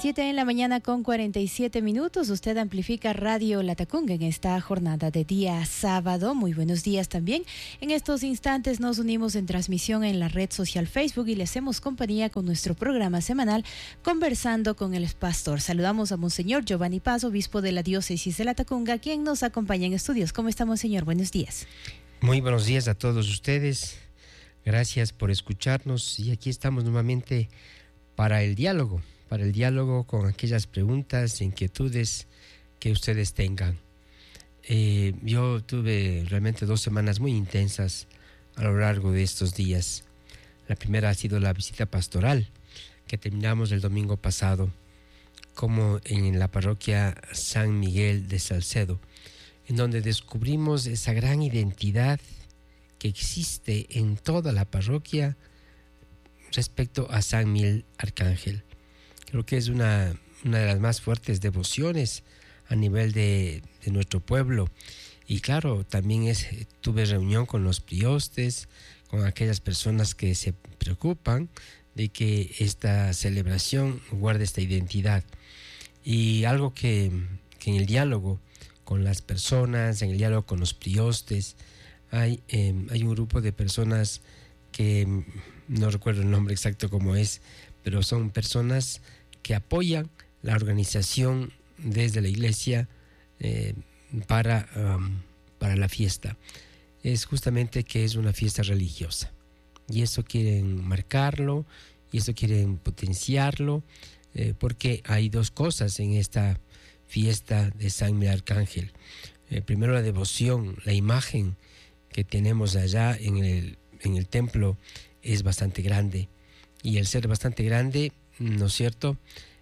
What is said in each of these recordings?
7 en la mañana con 47 minutos. Usted amplifica Radio Latacunga en esta jornada de día sábado. Muy buenos días también. En estos instantes nos unimos en transmisión en la red social Facebook y le hacemos compañía con nuestro programa semanal Conversando con el Pastor. Saludamos a Monseñor Giovanni Paz, obispo de la diócesis de Latacunga, quien nos acompaña en estudios. ¿Cómo está, Monseñor? Buenos días. Muy buenos días a todos ustedes. Gracias por escucharnos y aquí estamos nuevamente para el diálogo con aquellas preguntas, inquietudes que ustedes tengan. Yo tuve realmente 2 semanas muy intensas a lo largo de estos días. La primera ha sido la visita pastoral que terminamos el domingo pasado, como en la parroquia San Miguel de Salcedo, en donde descubrimos esa gran identidad que existe en toda la parroquia respecto a San Miguel Arcángel. Creo que es una de las más fuertes devociones a nivel de nuestro pueblo. Y claro, también tuve reunión con los priostes, con aquellas personas que se preocupan de que esta celebración guarde esta identidad. Y algo que en el diálogo con las personas, en el diálogo con los priostes, hay un grupo de personas que no recuerdo el nombre exacto cómo es, pero son personas que apoyan la organización desde la iglesia para la fiesta. Es justamente que es una fiesta religiosa y eso quieren marcarlo y eso quieren potenciarlo, porque hay 2 cosas en esta fiesta de San Miguel Arcángel. Primero, la devoción, la imagen que tenemos allá en el templo es bastante grande, y el ser bastante grande, ¿no es cierto?,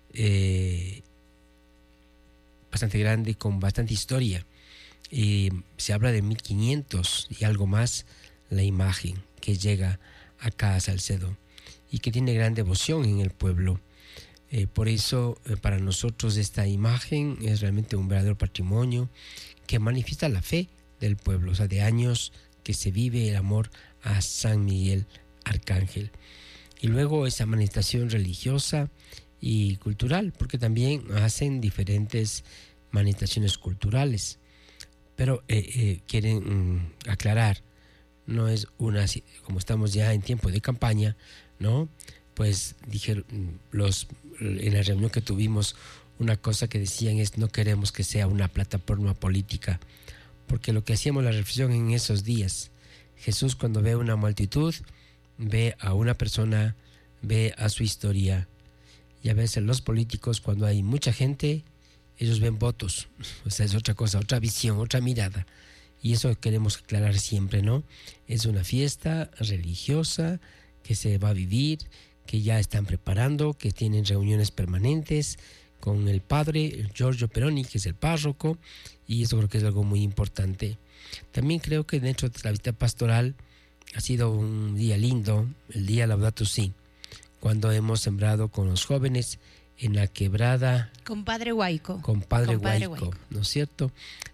bastante grande, con bastante historia, y se habla de 1500 y algo más la imagen que llega acá a Salcedo y que tiene gran devoción en el pueblo. Por eso para nosotros esta imagen es realmente un verdadero patrimonio que manifiesta la fe del pueblo, o sea, de años que se vive el amor a San Miguel Arcángel. Y luego esa manifestación religiosa y cultural, porque también hacen diferentes manifestaciones culturales. Pero quieren aclarar, no es una, como estamos ya en tiempo de campaña, ¿no? Pues dijeron en la reunión que tuvimos, una cosa que decían es: no queremos que sea una plataforma política, porque lo que hacíamos la reflexión en esos días, Jesús cuando ve una multitud, ve a una persona, ve a su historia, y a veces los políticos, cuando hay mucha gente, ellos ven votos, o sea, es otra cosa, otra visión, otra mirada, y eso queremos aclarar siempre, ¿no? Es una fiesta religiosa que se va a vivir, que ya están preparando, que tienen reuniones permanentes con el padre Giorgio Peroni, que es el párroco, y eso creo que es algo muy importante. También creo que dentro de la visita pastoral ha sido un día lindo, el día Laudato Si, cuando hemos sembrado con los jóvenes en la quebrada Compadre Huayco, ¿no es cierto?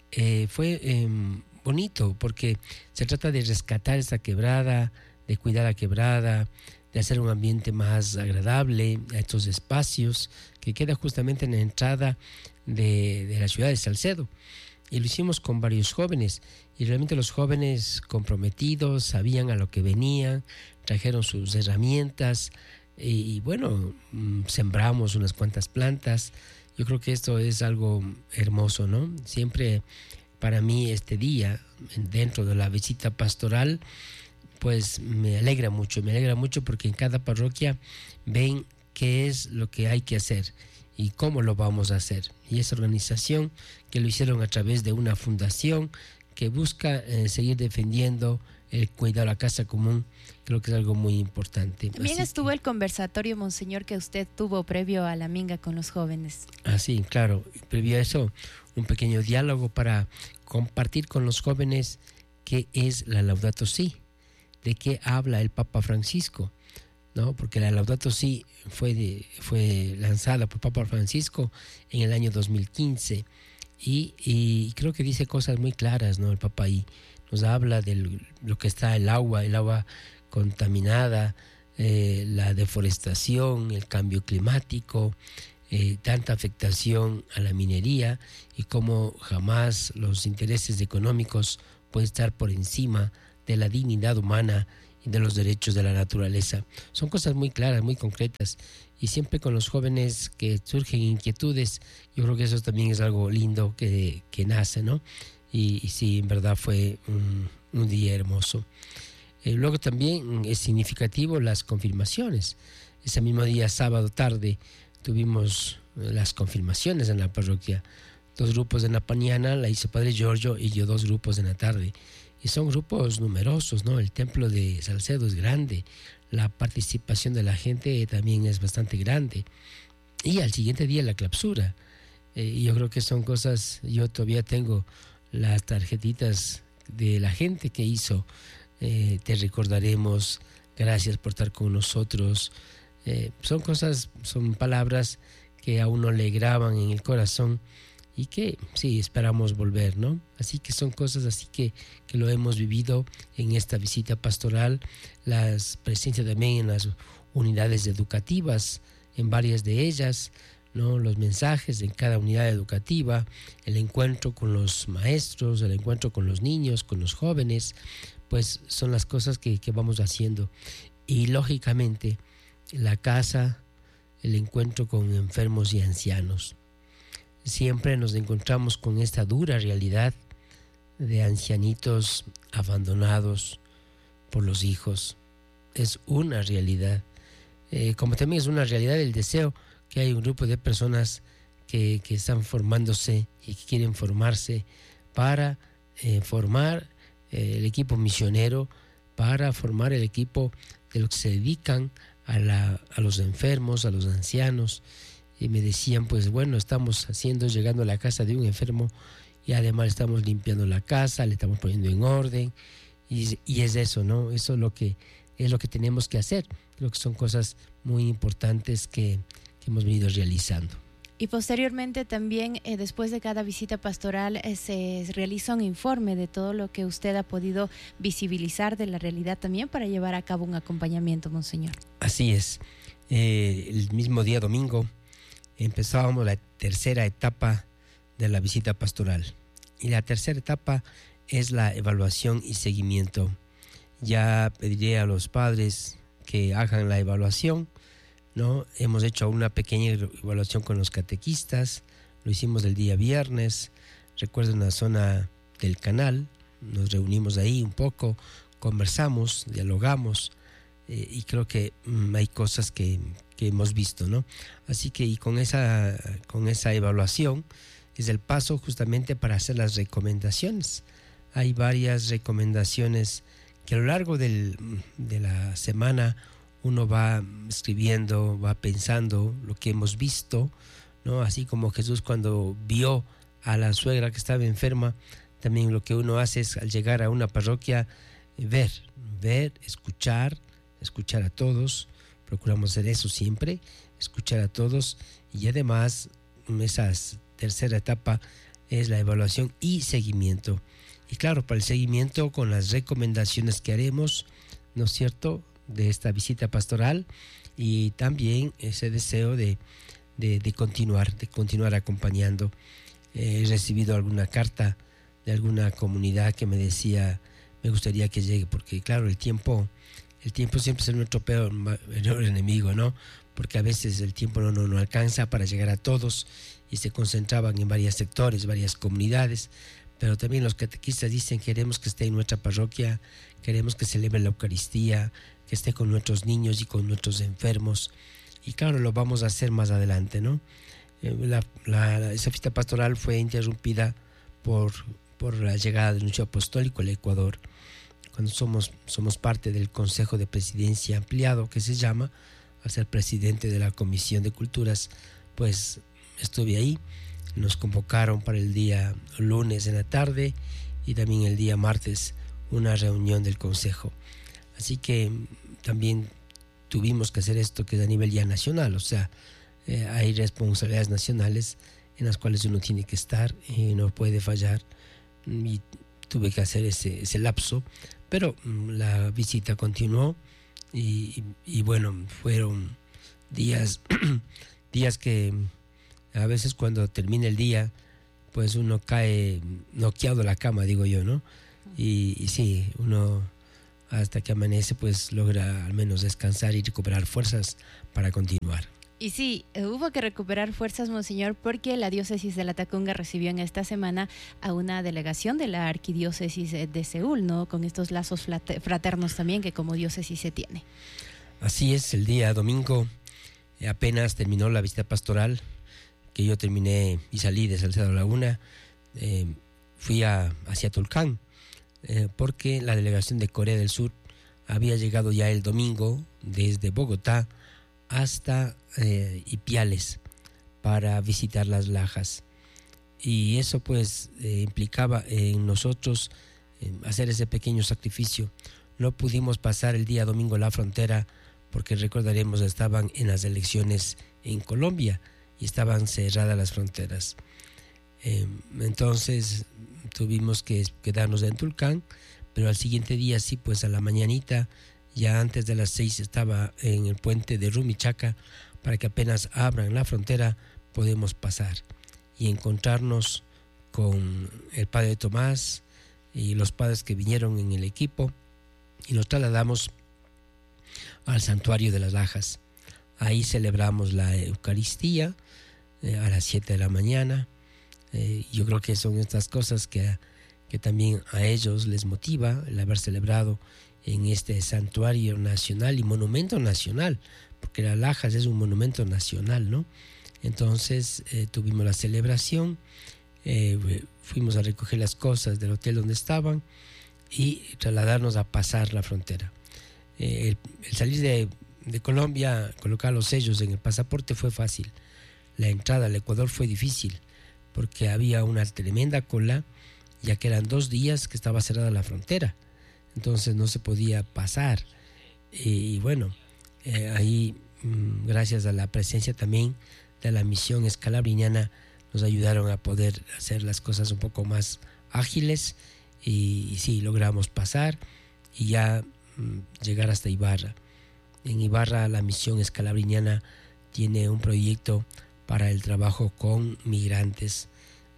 Fue bonito, porque se trata de rescatar esa quebrada, de cuidar la quebrada, de hacer un ambiente más agradable a estos espacios que queda justamente en la entrada de la ciudad de Salcedo. Y lo hicimos con varios jóvenes, y realmente los jóvenes comprometidos sabían a lo que venían, trajeron sus herramientas, y bueno, sembramos unas cuantas plantas. Yo creo que esto es algo hermoso, ¿no? Siempre para mí este día, dentro de la visita pastoral, pues me alegra mucho porque en cada parroquia ven qué es lo que hay que hacer y cómo lo vamos a hacer. Y esa organización que lo hicieron a través de una fundación que busca seguir defendiendo el cuidado de la casa común, creo que es algo muy importante. También estuvo el conversatorio, Monseñor, que usted tuvo previo a la minga con los jóvenes. Sí, claro. Previo a eso, un pequeño diálogo para compartir con los jóvenes qué es la Laudato Si, de qué habla el Papa Francisco, ¿no? Porque la Laudato Si fue lanzada por Papa Francisco en el año 2015 y creo que dice cosas muy claras, ¿no? El Papa ahí nos habla de lo que está el agua contaminada, la deforestación, el cambio climático, tanta afectación a la minería y cómo jamás los intereses económicos pueden estar por encima de la dignidad humana y de los derechos de la naturaleza. Son cosas muy claras, muy concretas, y siempre con los jóvenes que surgen inquietudes, yo creo que eso también es algo lindo que nace, ¿no? Y sí, en verdad fue un día hermoso. Luego también es significativo las confirmaciones. Ese mismo día, sábado tarde, tuvimos las confirmaciones en la parroquia. 2 grupos en la mañana, la hizo Padre Giorgio, y yo 2 grupos en la tarde. Y son grupos numerosos, ¿no? El templo de Salcedo es grande, la participación de la gente también es bastante grande. Y al siguiente día la clausura. Y yo creo que son cosas, yo todavía tengo las tarjetitas de la gente que hizo. Te recordaremos, gracias por estar con nosotros. Son cosas, son palabras que a uno le graban en el corazón y que sí, esperamos volver, ¿no? Así que son cosas así que lo hemos vivido en esta visita pastoral, las presencias también en las unidades educativas, en varias de ellas, ¿no? Los mensajes en cada unidad educativa, el encuentro con los maestros, el encuentro con los niños, con los jóvenes, pues son las cosas que vamos haciendo. Y lógicamente la casa, el encuentro con enfermos y ancianos. Siempre nos encontramos con esta dura realidad de ancianitos abandonados por los hijos. Es una realidad. Como también es una realidad el deseo que hay un grupo de personas que están formándose y que quieren formarse para formar el equipo misionero, para formar el equipo de los que se dedican a los enfermos, a los ancianos. Y me decían, pues bueno, estamos llegando a la casa de un enfermo y además estamos limpiando la casa, le estamos poniendo en orden, y es eso, ¿no? Eso es lo que tenemos que hacer. Creo que son cosas muy importantes que hemos venido realizando. Y posteriormente también, después de cada visita pastoral, se realiza un informe de todo lo que usted ha podido visibilizar de la realidad también para llevar a cabo un acompañamiento, Monseñor. Así es. El mismo día domingo empezábamos la tercera etapa de la visita pastoral. Y la tercera etapa es la evaluación y seguimiento. Ya pediré a los padres que hagan la evaluación, ¿no? Hemos hecho una pequeña evaluación con los catequistas, lo hicimos el día viernes, recuerdo en la zona del canal, nos reunimos ahí un poco, conversamos, dialogamos, y creo que hay cosas que hemos visto, ¿no? Así que y con esa evaluación es el paso justamente para hacer las recomendaciones. Hay varias recomendaciones que a lo largo de la semana uno va escribiendo, va pensando lo que hemos visto, ¿no? Así como Jesús cuando vio a la suegra que estaba enferma, también lo que uno hace es al llegar a una parroquia ver, escuchar a todos. Procuramos hacer eso siempre, escuchar a todos, y además esa tercera etapa es la evaluación y seguimiento. Y claro, para el seguimiento con las recomendaciones que haremos, ¿no es cierto?, de esta visita pastoral, y también ese deseo de continuar acompañando. He recibido alguna carta de alguna comunidad que me decía, me gustaría que llegue, porque claro, el tiempo siempre es nuestro peor enemigo, ¿no? Porque a veces el tiempo no alcanza para llegar a todos y se concentraban en varios sectores, varias comunidades. Pero también los catequistas dicen, queremos que esté en nuestra parroquia, queremos que celebre la Eucaristía, que esté con nuestros niños y con nuestros enfermos. Y claro, lo vamos a hacer más adelante, ¿no? Esa fiesta pastoral fue interrumpida por la llegada del nuncio apostólico al Ecuador. Cuando somos parte del Consejo de Presidencia ampliado, que se llama, al ser presidente de la Comisión de Culturas, pues estuve ahí. Nos convocaron para el día lunes en la tarde y también el día martes una reunión del Consejo. Así que también tuvimos que hacer esto, que es a nivel ya nacional. O sea, hay responsabilidades nacionales en las cuales uno tiene que estar y no puede fallar. Y tuve que hacer ese lapso, pero la visita continuó y bueno, fueron días que A veces cuando termina el día, pues uno cae noqueado a la cama, digo yo, ¿no? Y sí, uno hasta que amanece pues logra al menos descansar y recuperar fuerzas para continuar. Y sí, hubo que recuperar fuerzas, monseñor, porque la diócesis de Latacunga recibió en esta semana a una delegación de la arquidiócesis de Seúl, ¿no? Con estos lazos fraternos también que como diócesis se tiene. Así es, el día domingo apenas terminó la visita pastoral, que yo terminé y salí de Salcedo Laguna, fui hacia Tulcán, porque la delegación de Corea del Sur había llegado ya el domingo desde Bogotá hasta Ipiales para visitar las lajas, y eso pues implicaba en nosotros hacer ese pequeño sacrificio. No pudimos pasar el día domingo la frontera porque recordaremos estaban en las elecciones en Colombia y estaban cerradas las fronteras. Entonces tuvimos que quedarnos en Tulcán, pero al siguiente día sí, pues a la mañanita, ya antes de las 6 estaba en el puente de Rumichaca, para que apenas abran la frontera podemos pasar y encontrarnos con el padre Tomás y los padres que vinieron en el equipo, y nos trasladamos al santuario de las Lajas. Ahí celebramos la Eucaristía a las 7 de la mañana. Yo creo que son estas cosas que también a ellos les motiva el haber celebrado en este santuario nacional y monumento nacional, porque las Lajas es un monumento nacional, ¿no? Entonces tuvimos la celebración, fuimos a recoger las cosas del hotel donde estaban y trasladarnos a pasar la frontera. El salir de Colombia, colocar los sellos en el pasaporte fue fácil. La entrada al Ecuador fue difícil porque había una tremenda cola, ya que eran 2 días que estaba cerrada la frontera, entonces no se podía pasar. Y bueno, ahí gracias a la presencia también de la misión escalabriniana nos ayudaron a poder hacer las cosas un poco más ágiles, y sí, logramos pasar y ya llegar hasta Ibarra. En Ibarra la misión escalabriniana tiene un proyecto para el trabajo con migrantes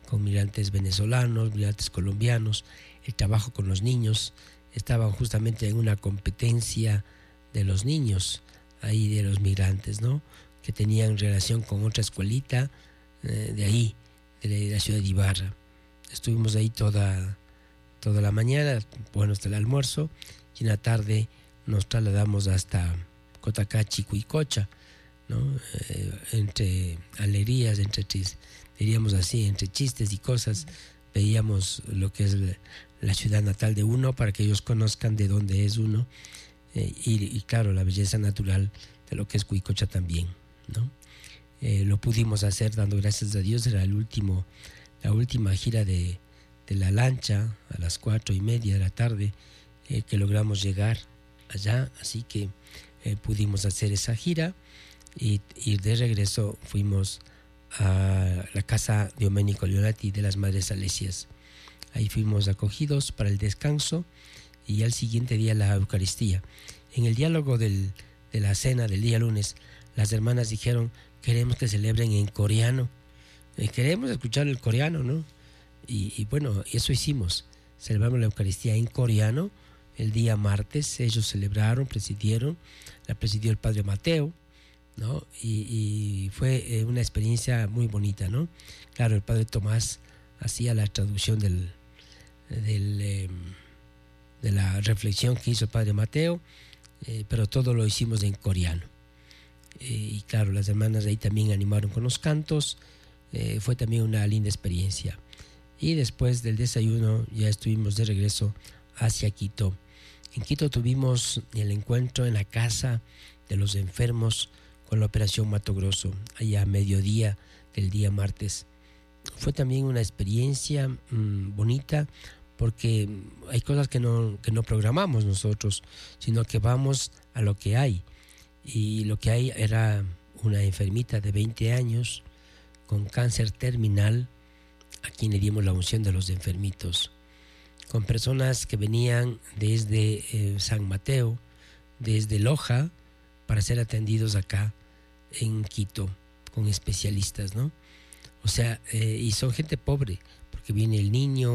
venezolanos, migrantes colombianos, el trabajo con los niños. Estaban justamente en una competencia de los niños, ahí de los migrantes, ¿no? Que tenían relación con otra escuelita de ahí, de la ciudad de Ibarra. Estuvimos ahí toda la mañana, bueno, hasta el almuerzo, y en la tarde nos trasladamos hasta Cotacachi, Cuicocha, ¿no? Entre alegrías, diríamos así, entre chistes y cosas, veíamos lo que es la ciudad natal de uno, para que ellos conozcan de dónde es uno, y claro, la belleza natural de lo que es Cuicocha también, ¿no? Lo pudimos hacer dando gracias a Dios. Era la última gira de la lancha a las 4:30 de la tarde que logramos llegar allá, así que pudimos hacer esa gira, y de regreso fuimos a la casa de Domenico Leonati de las Madres Salesias. Ahí fuimos acogidos para el descanso y al siguiente día la Eucaristía. En el diálogo de la cena del día lunes, las hermanas dijeron: queremos que celebren en coreano, queremos escuchar el coreano, ¿no? Y bueno, eso hicimos, celebramos la Eucaristía en coreano. El día martes ellos celebraron, la presidió el padre Mateo, ¿no? Y fue una experiencia muy bonita, ¿no? Claro, el padre Tomás hacía la traducción de la reflexión que hizo el padre Mateo, pero todo lo hicimos en coreano. Y claro, las hermanas ahí también animaron con los cantos. Fue también una linda experiencia. Y después del desayuno ya estuvimos de regreso hacia Quito. En Quito tuvimos el encuentro en la casa de los enfermos con la operación Mato Grosso, allá a mediodía del día martes. Fue también una experiencia bonita, porque hay cosas que no programamos nosotros, sino que vamos a lo que hay. Y lo que hay era una enfermita de 20 años con cáncer terminal, a quien le dimos la unción de los enfermitos, con personas que venían desde San Mateo, desde Loja, para ser atendidos acá en Quito, con especialistas, ¿no? O sea, y son gente pobre, porque viene el niño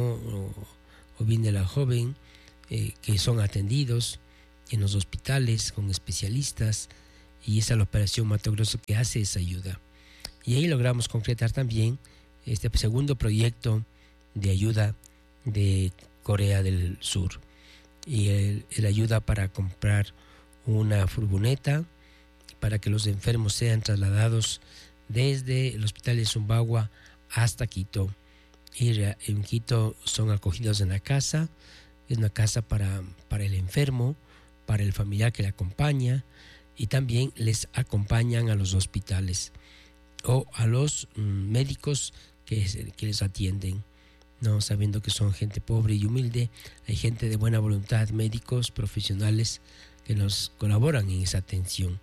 o viene la joven, que son atendidos en los hospitales con especialistas, y esa es la operación Mato Grosso que hace esa ayuda. Y ahí logramos concretar también este segundo proyecto de ayuda de Corea del Sur, y el ayuda para comprar una furgoneta para que los enfermos sean trasladados desde el hospital de Zumbagua hasta Quito. Y en Quito son acogidos en la casa. Es una casa para el enfermo, para el familiar que le acompaña, y también les acompañan a los hospitales o a los médicos que les atienden, no sabiendo que son gente pobre y humilde. Hay gente de buena voluntad, médicos profesionales que nos colaboran en esa atención.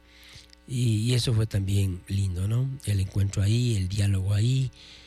Y eso fue también lindo, ¿no? El encuentro ahí, el diálogo ahí.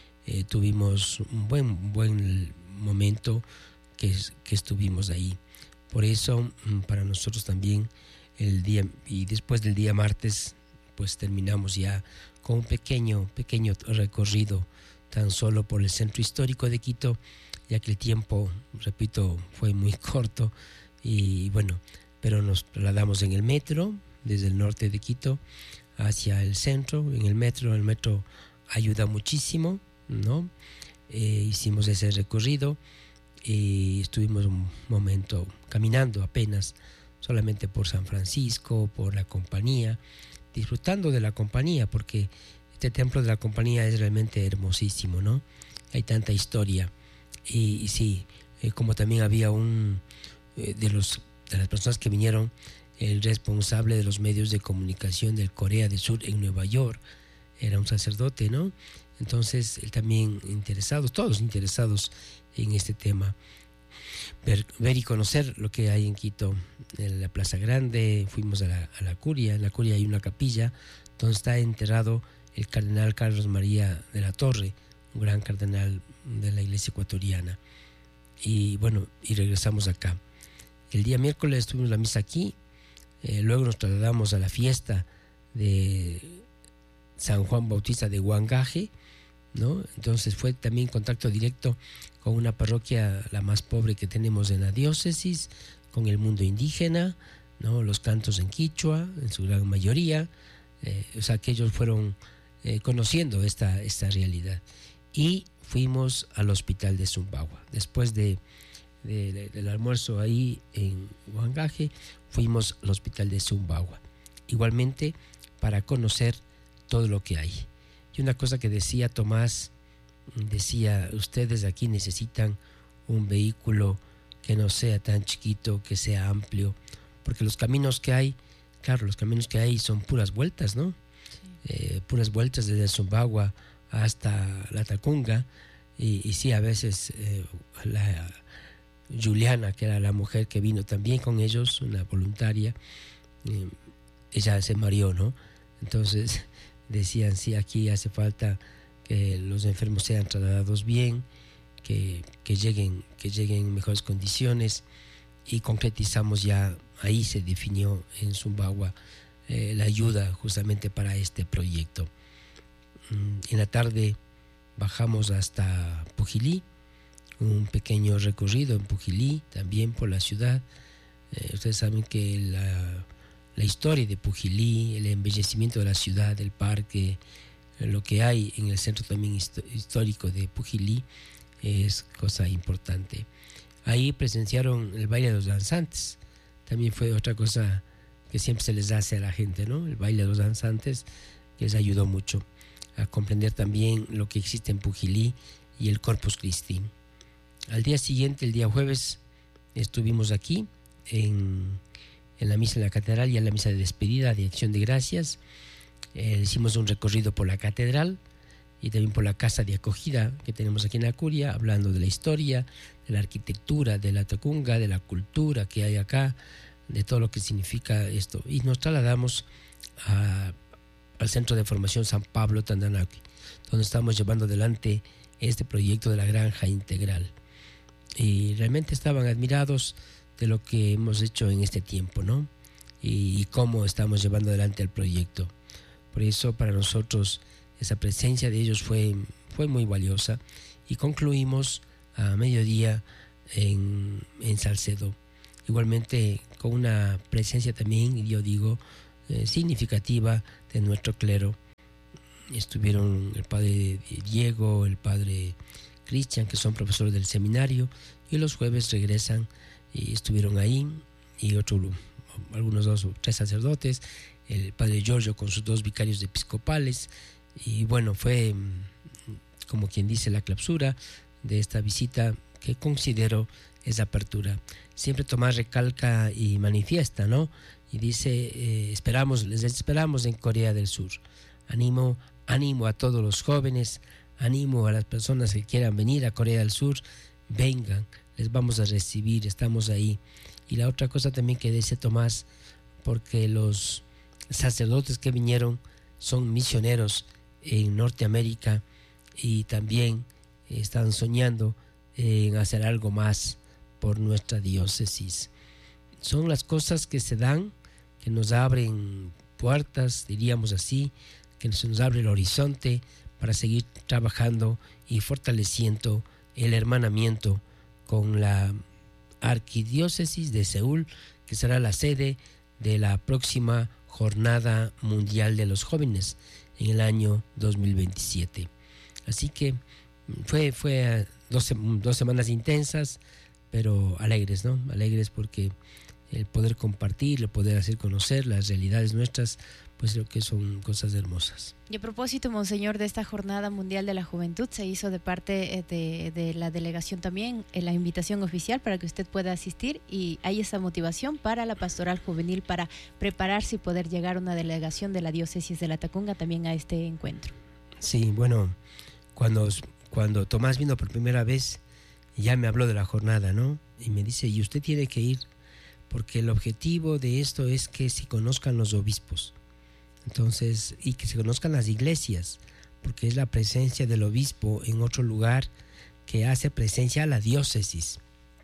Tuvimos un buen momento que estuvimos ahí. Por eso, para nosotros también, el día, y después del día martes, pues terminamos ya con un pequeño recorrido tan solo por el centro histórico de Quito, ya que el tiempo, repito, fue muy corto. Y bueno, pero nos trasladamos en el metro desde el norte de Quito hacia el centro. En el metro ayuda muchísimo, ¿no? Hicimos ese recorrido y estuvimos un momento caminando apenas, solamente por San Francisco, por la Compañía, disfrutando de la Compañía, porque este templo de la Compañía es realmente hermosísimo, ¿no? Hay tanta historia. Y sí, como también había de las personas que vinieron, el responsable de los medios de comunicación del Corea del Sur en Nueva York, era un sacerdote, ¿no? Entonces, él también todos interesados en este tema. Ver y conocer lo que hay en Quito, en la Plaza Grande. Fuimos a la Curia. En la Curia hay una capilla donde está enterrado el cardenal Carlos María de la Torre, un gran cardenal de la Iglesia ecuatoriana. Y bueno, y regresamos acá. El día miércoles tuvimos la misa aquí. Luego nos trasladamos a la fiesta de San Juan Bautista de Huangaje, ¿no? Entonces fue también contacto directo con una parroquia, la más pobre que tenemos en la diócesis, con el mundo indígena, ¿no? Los cantos en quichua, en su gran mayoría. O sea, que ellos fueron conociendo esta realidad. Y fuimos al hospital de Zumbagua. Después del almuerzo ahí en Huangaje, fuimos al hospital de Zumbagua. Igualmente para conocer todo lo que hay. Y una cosa que decía Tomás, ustedes aquí necesitan un vehículo que no sea tan chiquito, que sea amplio, porque los caminos que hay son puras vueltas, ¿no? Sí. Puras vueltas desde Zumbagua hasta la Tacunga, y sí, a veces la Juliana, que era la mujer que vino también con ellos, una voluntaria, ella se mareó, ¿no? Entonces decían, sí, aquí hace falta que los enfermos sean trasladados bien, que lleguen en mejores condiciones, y concretizamos ya, ahí se definió en Zumbagua la ayuda justamente para este proyecto. En la tarde bajamos hasta Pujilí, un pequeño recorrido en Pujilí, también por la ciudad. Ustedes saben que la historia de Pujilí, el embellecimiento de la ciudad, del parque, lo que hay en el centro también histórico de Pujilí, es cosa importante. Ahí presenciaron el baile de los danzantes. También fue otra cosa que siempre se les hace a la gente, ¿no? El baile de los danzantes, que les ayudó mucho a comprender también lo que existe en Pujilí y el Corpus Christi. Al día siguiente, el día jueves, estuvimos aquí en la misa en la catedral y en la misa de despedida de Acción de Gracias. Hicimos un recorrido por la catedral y también por la casa de acogida que tenemos aquí en la Curia, hablando de la historia, de la arquitectura, de la Tacunga, de la cultura que hay acá, de todo lo que significa esto. Y nos trasladamos al Centro de Formación San Pablo Tandanaki, donde estamos llevando adelante este proyecto de la granja integral. Y realmente estaban admirados de lo que hemos hecho en este tiempo, ¿no? Y cómo estamos llevando adelante el proyecto. Por eso para nosotros esa presencia de ellos fue muy valiosa. Y concluimos a mediodía en Salcedo, igualmente con una presencia también, yo digo, significativa de nuestro clero. Estuvieron el padre Diego, el padre Cristian, que son profesores del seminario, y los jueves regresan y estuvieron ahí, y algunos 2 o 3 sacerdotes, el padre Giorgio con sus 2 vicarios episcopales, y bueno, fue como quien dice la clausura de esta visita, que considero esa apertura. Siempre Tomás recalca y manifiesta, ¿no? Y dice, les esperamos en Corea del Sur. Animo a todos los jóvenes, animo a las personas que quieran venir a Corea del Sur, vengan, les vamos a recibir, estamos ahí. Y la otra cosa también que dice Tomás, porque los sacerdotes que vinieron son misioneros en Norteamérica y también están soñando en hacer algo más por nuestra diócesis. Son las cosas que se dan, que nos abren puertas, diríamos así, que se nos abre el horizonte para seguir trabajando y fortaleciendo el hermanamiento con la Arquidiócesis de Seúl, que será la sede de la próxima Jornada Mundial de los Jóvenes en el año 2027. Así que fue 2 semanas intensas, pero alegres, ¿no? Alegres porque el poder compartir, el poder hacer conocer las realidades nuestras, pues creo que son cosas hermosas. Y a propósito, Monseñor, de esta Jornada Mundial de la Juventud, se hizo de parte de la delegación también la invitación oficial para que usted pueda asistir, y hay esa motivación para la pastoral juvenil para prepararse y poder llegar una delegación de la diócesis de Latacunga también a este encuentro. Sí, bueno, cuando Tomás vino por primera vez, ya me habló de la jornada, ¿no? Y me dice, y usted tiene que ir, porque el objetivo de esto es que se conozcan los obispos. Entonces, y que se conozcan las iglesias, porque es la presencia del obispo en otro lugar que hace presencia a la diócesis,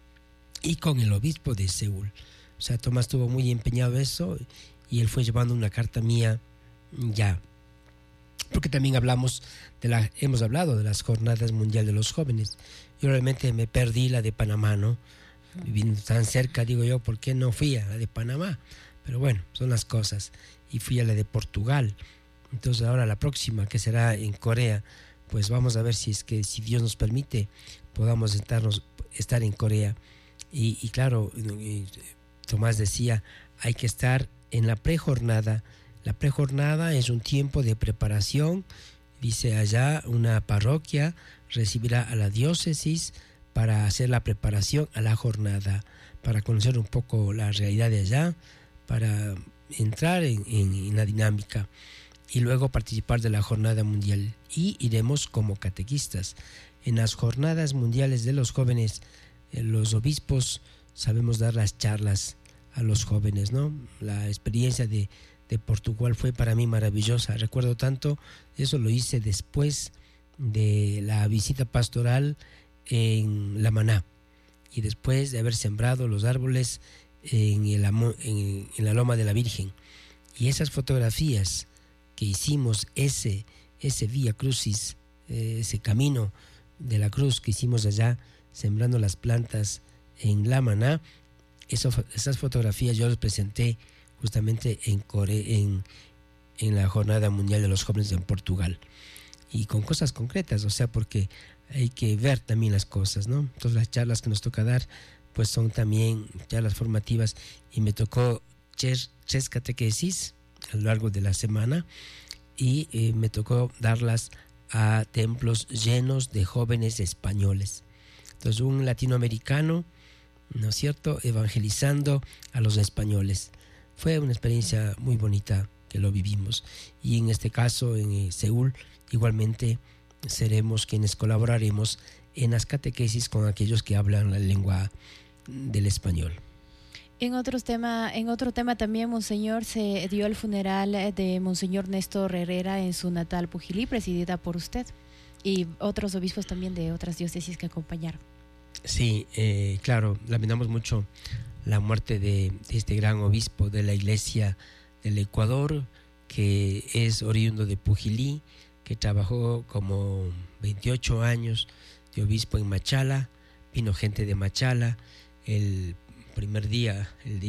y con el obispo de Seúl. O sea, Tomás estuvo muy empeñado en eso, y él fue llevando una carta mía ya. Porque también hemos hablado de las Jornadas Mundiales de los Jóvenes. Yo realmente me perdí la de Panamá, ¿no? Viviendo tan cerca, digo yo, ¿por qué no fui a la de Panamá? Pero bueno, son las cosas. Y fui a la de Portugal. Entonces ahora la próxima, que será en Corea, pues vamos a ver si Dios nos permite, podamos estar en Corea. Y claro, Tomás decía, hay que estar en la prejornada. La prejornada es un tiempo de preparación. Dice allá, una parroquia recibirá a la diócesis para hacer la preparación a la jornada, para conocer un poco la realidad de allá, para entrar en la dinámica y luego participar de la jornada mundial. Y iremos como catequistas. En las jornadas mundiales de los jóvenes, los obispos sabemos dar las charlas a los jóvenes, ¿no? La experiencia de Portugal fue para mí maravillosa. Recuerdo tanto, eso lo hice después de la visita pastoral en La Maná y después de haber sembrado los árboles en la Loma de la Virgen. Y esas fotografías que hicimos, ese Vía Crucis, ese camino de la cruz que hicimos allá, sembrando las plantas en La Maná, esas fotografías yo las presenté justamente en la Jornada Mundial de los Jóvenes en Portugal, y con cosas concretas, o sea, porque hay que ver también las cosas, ¿no? Entonces las charlas que nos toca dar pues son también charlas formativas, y me tocó 3 catequesis a lo largo de la semana, y me tocó darlas a templos llenos de jóvenes españoles. Entonces un latinoamericano, ¿no es cierto?, evangelizando a los españoles. Fue una experiencia muy bonita que lo vivimos, y en este caso en Seúl igualmente seremos quienes colaboraremos en las catequesis con aquellos que hablan la lengua del español. En otro tema también, Monseñor, se dio el funeral de Monseñor Néstor Herrera en su natal Pujilí, presidida por usted, y otros obispos también de otras diócesis que acompañaron. Sí, claro, lamentamos mucho la muerte de este gran obispo de la Iglesia del Ecuador, que es oriundo de Pujilí, que que trabajó como 28 años de obispo en Machala. Vino gente de Machala. El primer día,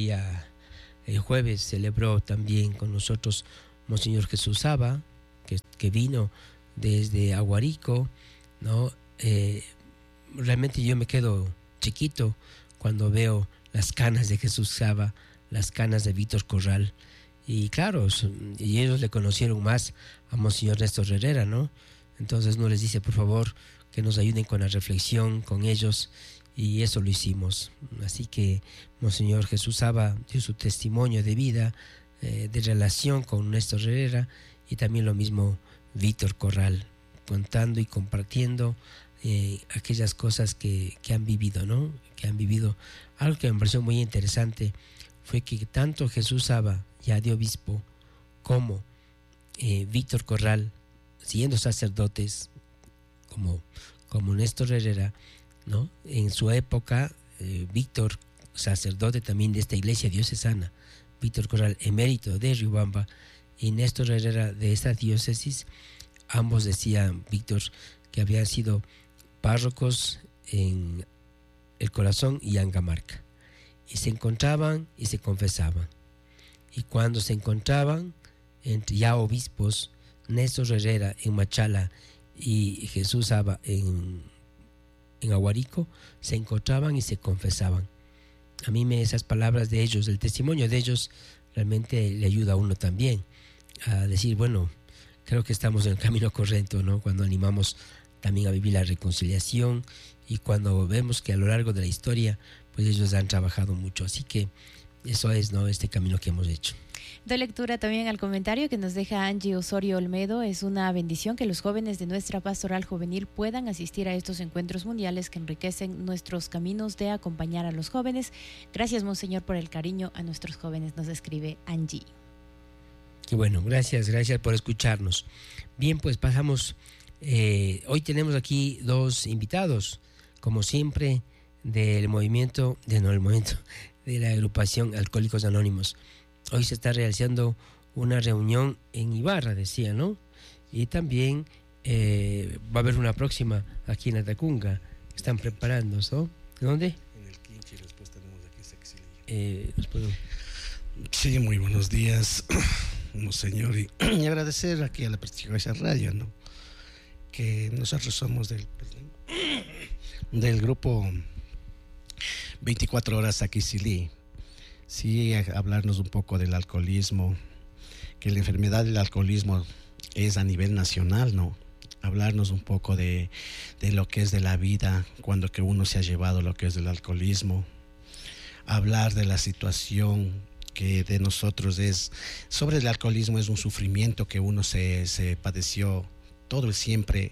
el jueves, celebró también con nosotros Monseñor Jesús Saba, que vino desde Aguarico, ¿no? Realmente yo me quedo chiquito cuando veo las canas de Jesús Saba, las canas de Víctor Corral. Y claro, y ellos le conocieron más a Monseñor Néstor Herrera, ¿no? Entonces uno les dice, por favor, que nos ayuden con la reflexión, con ellos, y eso lo hicimos. Así que Monseñor Jesús Saba dio su testimonio de vida, de relación con Néstor Herrera, y también lo mismo Víctor Corral, contando y compartiendo aquellas cosas que han vivido, ¿no? Que han vivido. Algo que me pareció muy interesante fue que tanto Jesús Saba, ya de obispo, como Víctor Corral, siendo sacerdotes, como Néstor Herrera, ¿no? En su época, Víctor, sacerdote también de esta iglesia diocesana, Víctor Corral, emérito de Riobamba, y Néstor Herrera de esta diócesis, ambos decían, Víctor, que habían sido párrocos en El Corazón y Angamarca, y se encontraban y se confesaban. Y cuando se encontraban, entre ya obispos, Néstor Herrera en Machala y Jesús Saba en Aguarico, se encontraban y se confesaban. A mí esas palabras de ellos, el testimonio de ellos, realmente le ayuda a uno también a decir, bueno, creo que estamos en el camino correcto, ¿no? Cuando animamos también a vivir la reconciliación, y cuando vemos que a lo largo de la historia, pues ellos han trabajado mucho. Así que eso es, ¿no?, este camino que hemos hecho. Doy lectura también al comentario que nos deja Angie Osorio Olmedo. Es una bendición que los jóvenes de nuestra pastoral juvenil puedan asistir a estos encuentros mundiales que enriquecen nuestros caminos de acompañar a los jóvenes. Gracias, Monseñor, por el cariño a nuestros jóvenes, nos escribe Angie. Qué bueno, gracias por escucharnos. Bien, pues pasamos. Hoy tenemos aquí dos invitados, como siempre, de la agrupación Alcohólicos Anónimos. Hoy se está realizando una reunión en Ibarra, decía, ¿no? Y también va a haber una próxima aquí en Latacunga. Están preparando, ¿no? ¿Dónde? En el Quinche, y después tenemos aquí Saxililla. Sí, muy buenos días, Monseñor, y agradecer aquí a la prestigiosa radio, ¿no? Que nosotros somos del grupo 24 horas Saxililla. Sí, hablarnos un poco del alcoholismo, que la enfermedad del alcoholismo es a nivel nacional, ¿no? Hablarnos un poco de lo que es de la vida cuando que uno se ha llevado lo que es del alcoholismo. Hablar de la situación que de nosotros es, sobre el alcoholismo, es un sufrimiento que uno se padeció todo el siempre,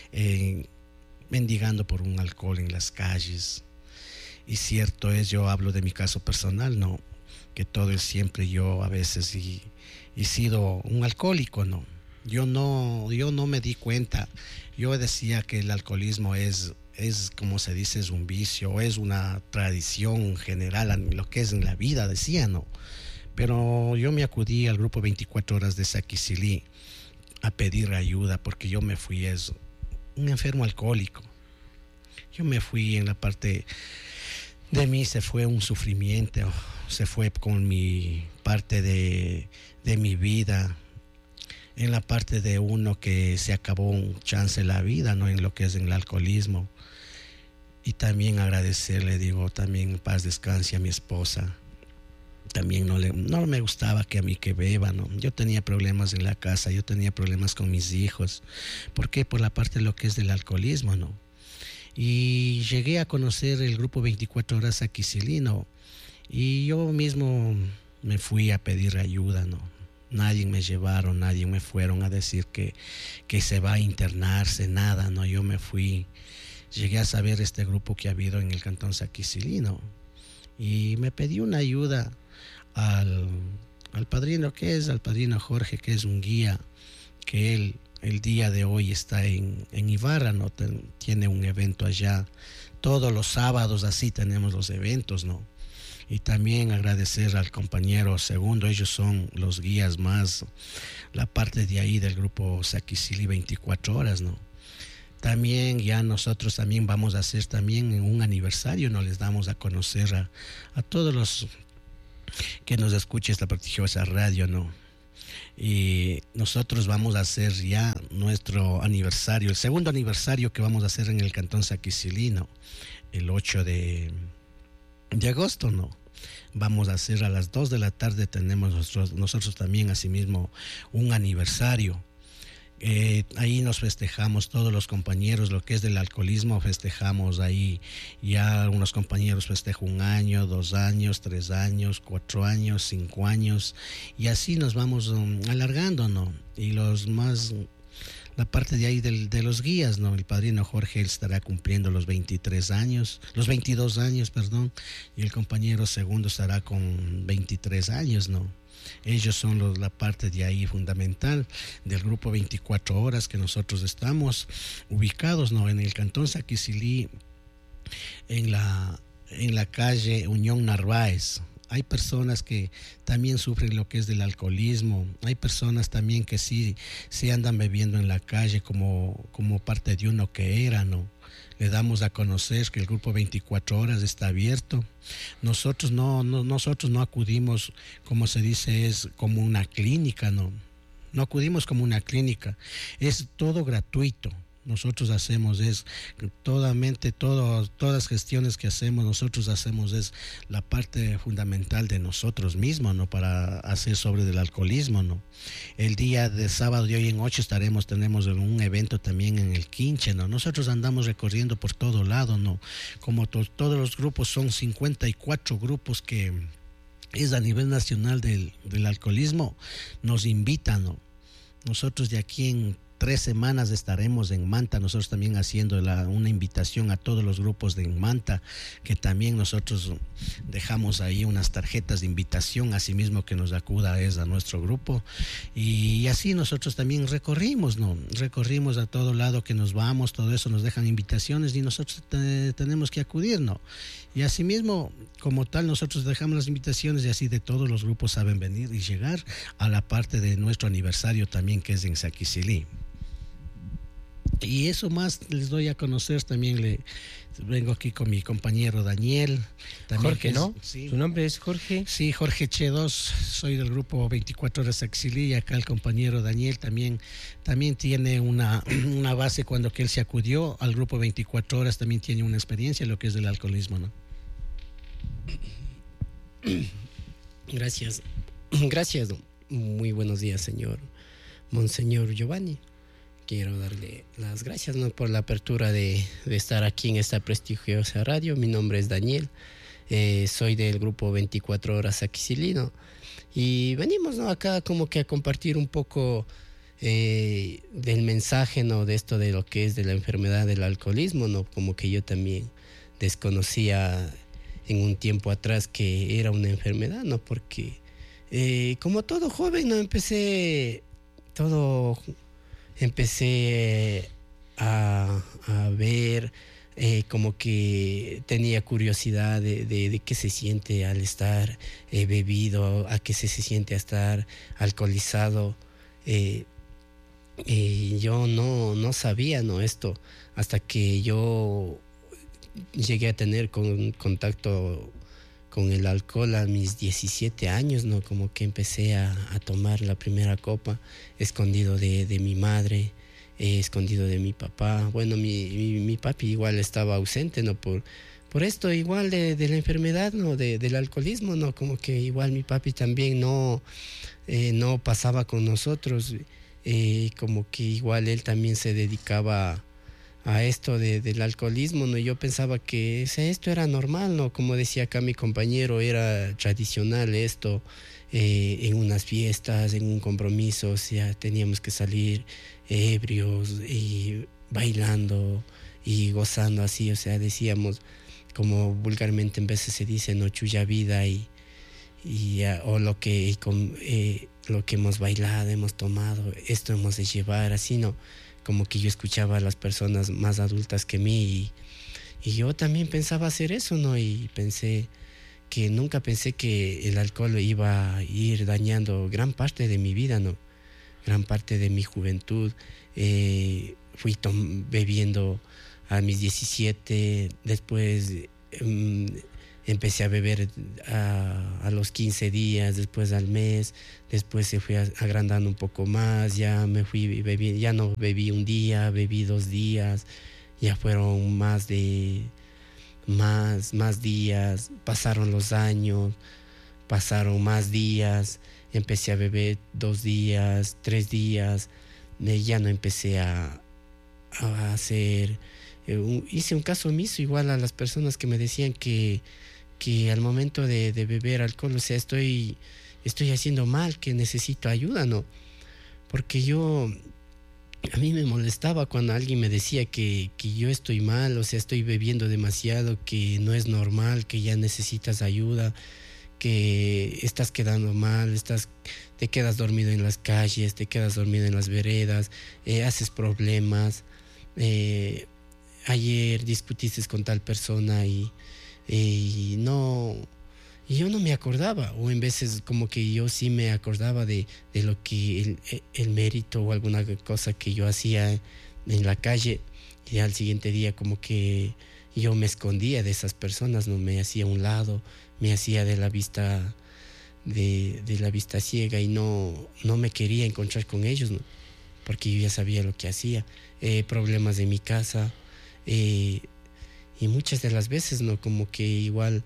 mendigando por un alcohol en las calles. Y cierto es, yo hablo de mi caso personal, ¿no? Que todo el siempre yo a veces he sido un alcohólico, ¿no? Yo no me di cuenta. Yo decía que el alcoholismo es como se dice, es un vicio, es una tradición general, lo que es en la vida, decía, ¿no? Pero yo me acudí al grupo 24 horas de Saquicilí a pedir ayuda, porque yo me fui un enfermo alcohólico. Yo me fui, en la parte de mí se fue un sufrimiento, se fue con mi parte de mi vida, en la parte de uno que se acabó un chance la vida, ¿no? En lo que es en el alcoholismo. Y también agradecerle, digo, también paz descanse a mi esposa. También no me gustaba que a mí que beba, ¿no? Yo tenía problemas en la casa, yo tenía problemas con mis hijos. ¿Por qué? Por la parte de lo que es del alcoholismo, ¿no? Y llegué a conocer el grupo 24 horas Saquicilí, y yo mismo me fui a pedir ayuda, ¿no? Nadie me llevaron, nadie me fueron a decir que se va a internarse, nada, ¿no? Yo me fui, llegué a saber este grupo que ha habido en el cantón Saquicilí, y me pedí una ayuda al padrino, al padrino Jorge, que es un guía, que él el día de hoy está en Ibarra, ¿no? Tiene un evento allá, todos los sábados así tenemos los eventos, ¿no? Y también agradecer al compañero Segundo, ellos son los guías más, la parte de ahí del grupo Saquicili 24 horas, ¿no? También ya nosotros también vamos a hacer también un aniversario, ¿no? Les damos a conocer a todos los que nos escuchen esta prestigiosa radio, ¿no? Y nosotros vamos a hacer ya nuestro aniversario, el segundo aniversario que vamos a hacer en el Cantón Saquicili, ¿no? El 8 de agosto, ¿no? Vamos a hacer a las 2 de la tarde, tenemos nosotros también asimismo un aniversario. Ahí nos festejamos todos los compañeros, lo que es del alcoholismo, festejamos ahí, ya unos compañeros festejan 1 año, 2 años, 3 años, 4 años, 5 años, y así nos vamos alargando, ¿no? Y los más, la parte de ahí de los guías, ¿no? El padrino Jorge, él estará cumpliendo los 22 años, perdón, y el compañero Segundo estará con 23 años, ¿no? Ellos son la parte de ahí fundamental del grupo 24 horas que nosotros estamos ubicados, ¿no? En el Cantón Saquicili, en la calle Unión Narváez. Hay personas que también sufren lo que es del alcoholismo. Hay personas también que sí andan bebiendo en la calle como parte de uno que era, ¿no? Le damos a conocer que el grupo 24 horas está abierto. Nosotros no acudimos, como se dice, es como una clínica, ¿no? No acudimos como una clínica. Es todo gratuito. Nosotros hacemos todas las gestiones que hacemos, nosotros hacemos es la parte fundamental de nosotros mismos, ¿no? Para hacer sobre el alcoholismo, ¿no? El día de sábado de hoy en 8 tenemos un evento también en el Quinche, ¿no? Nosotros andamos recorriendo por todo lado, ¿no? Como todos los grupos, son 54 grupos que es a nivel nacional del alcoholismo, nos invitan, ¿no? Nosotros de aquí en 3 semanas estaremos en Manta, nosotros también haciendo una invitación a todos los grupos de Manta, que también nosotros dejamos ahí unas tarjetas de invitación, asimismo que nos acuda a nuestro grupo, y así nosotros también recorrimos, ¿no? Recorrimos a todo lado que nos vamos, todo eso nos dejan invitaciones y nosotros tenemos que acudir, ¿no? Y asimismo, como tal, nosotros dejamos las invitaciones y así de todos los grupos saben venir y llegar a la parte de nuestro aniversario también, que es en Saquicili. Y eso más les doy a conocer también. Vengo aquí con mi compañero Daniel. Jorge, ¿no? Sí. ¿Su nombre es Jorge? Sí, Jorge Chedos. Soy del grupo 24 horas Saquicili, y acá el compañero Daniel también tiene una base cuando que él se acudió al grupo 24 horas, también tiene una experiencia en lo que es del alcoholismo, ¿no? Gracias. Muy buenos días, señor Monseñor Giovanni. Quiero darle las gracias, ¿no?, por la apertura de estar aquí en esta prestigiosa radio. Mi nombre es Daniel, soy del grupo 24 horas Saquicili, ¿no? Y venimos, ¿no?, acá como que a compartir un poco del mensaje, ¿no?, de esto de lo que es de la enfermedad del alcoholismo, ¿no? Como que yo también desconocía en un tiempo atrás que era una enfermedad, ¿no? Porque como todo joven, ¿no?, empecé a ver, como que tenía curiosidad de qué se siente al estar bebido, a qué se siente a estar alcoholizado. Yo no sabía, ¿no?, esto, hasta que yo llegué a tener contacto con el alcohol a mis 17 años, ¿no? Como que empecé a tomar la primera copa, escondido de mi madre, escondido de mi papá. Bueno, mi papi igual estaba ausente, ¿no? Por esto igual de la enfermedad, ¿no?, del alcoholismo, ¿no? Como que igual mi papi también no pasaba con nosotros, como que igual él también se dedicaba a esto del alcoholismo, ¿no? Yo pensaba que esto era normal, ¿no? Como decía acá mi compañero, era tradicional esto, en unas fiestas, en un compromiso, o sea, teníamos que salir ebrios y bailando y gozando así, o sea, decíamos, como vulgarmente en veces se dice, no, chulla vida o lo que hemos bailado, hemos tomado, esto hemos de llevar, así, ¿no? Como que yo escuchaba a las personas más adultas que mí y yo también pensaba hacer eso, ¿no? Y pensé que nunca pensé que el alcohol iba a ir dañando gran parte de mi vida, ¿no? Gran parte de mi juventud. Fui bebiendo a mis 17, después empecé a beber a los 15 días, después al mes, después se fue agrandando un poco más, ya me fui bebiendo, ya no bebí un día, bebí 2 días, ya fueron más días, pasaron los años, pasaron más días, empecé a beber 2 días, 3 días, ya no empecé a hacer, hice un caso omiso igual a las personas que me decían que al momento de beber alcohol, o sea, estoy haciendo mal, que necesito ayuda, ¿no? Porque a mí me molestaba cuando alguien me decía que yo estoy mal, o sea, estoy bebiendo demasiado, que no es normal, que ya necesitas ayuda, que estás quedando mal, te quedas dormido en las calles, te quedas dormido en las veredas, haces problemas. Ayer discutiste con tal persona y yo no me acordaba, o en veces como que yo sí me acordaba de lo que el mérito o alguna cosa que yo hacía en la calle, y al siguiente día como que yo me escondía de esas personas, no me hacía a un lado, me hacía de la vista ciega y no me quería encontrar con ellos, ¿no? Porque yo ya sabía lo que hacía, problemas de mi casa, y muchas de las veces, ¿no? Como que igual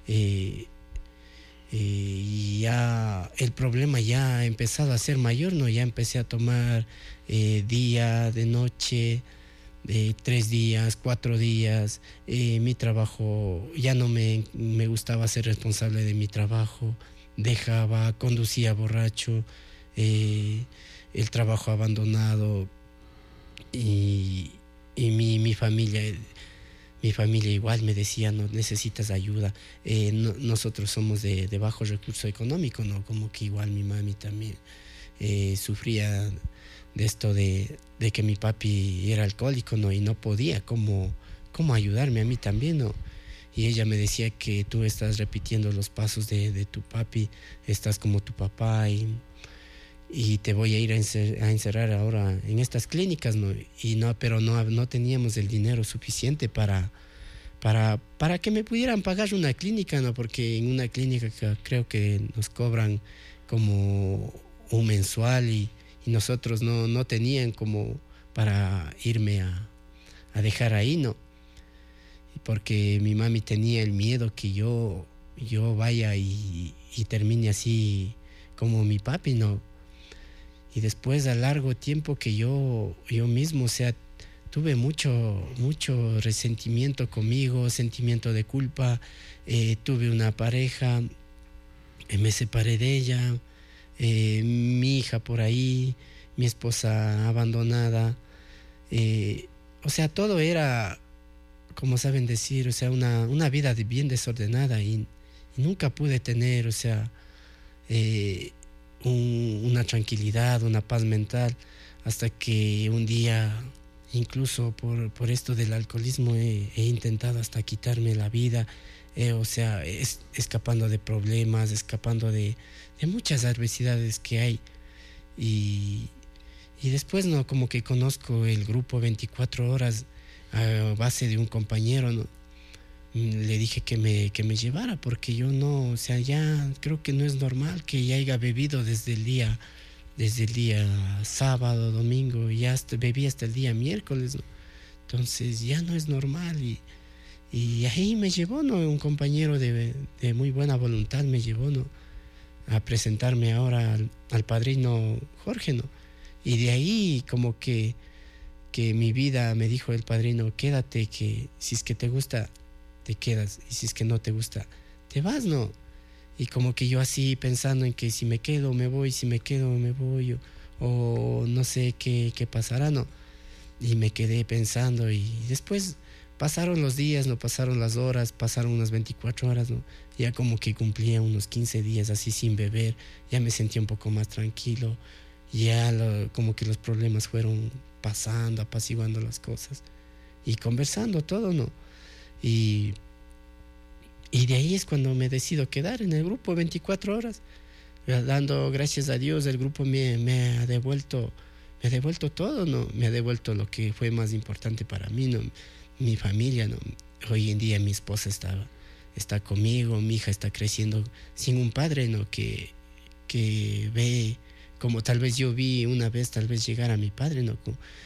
ya el problema ya ha empezado a ser mayor, ¿no? Ya empecé a tomar día, de noche, 3 días, 4 días. Mi trabajo, ya no me gustaba ser responsable de mi trabajo. Conducía borracho, el trabajo abandonado y mi familia... Mi familia igual me decía, no necesitas ayuda, nosotros somos de bajo recurso económico, ¿no? Como que igual mi mami también sufría de esto de que mi papi era alcohólico, ¿no? Y no podía cómo ayudarme a mí también, ¿no? Y ella me decía que tú estás repitiendo los pasos de tu papi, estás como tu papá y te voy a ir a encerrar ahora en estas clínicas, ¿no? Pero no teníamos el dinero suficiente para que me pudieran pagar una clínica, ¿no? Porque en una clínica creo que nos cobran como un mensual y nosotros no tenían como para irme a dejar ahí, ¿no? Porque mi mami tenía el miedo que yo vaya y termine así como mi papi, ¿no? Y después a largo tiempo que yo mismo, o sea, tuve mucho resentimiento conmigo, sentimiento de culpa. Tuve una pareja, me separé de ella, mi hija por ahí, mi esposa abandonada. O sea, todo era, como saben decir, o sea, una vida bien desordenada y nunca pude tener, o sea, una tranquilidad, una paz mental, hasta que un día, incluso por esto del alcoholismo, he intentado hasta quitarme la vida, o sea, escapando de problemas, escapando de muchas adversidades que hay. Y después, ¿no? Como que conozco el grupo 24 horas a base de un compañero, ¿no? Le dije que me llevara porque yo no, o sea, ya creo que no es normal que ya haya bebido desde el día sábado, domingo, y bebí hasta el día miércoles, ¿no? Entonces ya no es normal y ahí me llevó, ¿no? Un compañero de muy buena voluntad me llevó, ¿no? A presentarme ahora al padrino Jorge, ¿no? Y de ahí como que mi vida, me dijo el padrino, quédate, que si es que te gusta te quedas, y si es que no te gusta te vas, ¿no? Y como que yo así pensando en que si me quedo me voy, si me quedo me voy, o no sé qué pasará, ¿no? Y me quedé pensando y después pasaron los días, no pasaron las horas, pasaron unas 24 horas, ¿no? Ya como que cumplía unos 15 días así sin beber, ya me sentía un poco más tranquilo, ya como que los problemas fueron pasando, apaciguando las cosas y conversando todo, ¿no? Y Y de ahí es cuando me decido quedar en el grupo 24 horas. Dando gracias a Dios, el grupo me ha devuelto todo, ¿no? Me ha devuelto lo que fue más importante para mí, ¿no? Mi familia, ¿no? Hoy en día mi esposa está conmigo, mi hija está creciendo sin un padre, ¿no? Que ve, como tal vez yo vi una vez, tal vez llegar a mi padre, ¿no?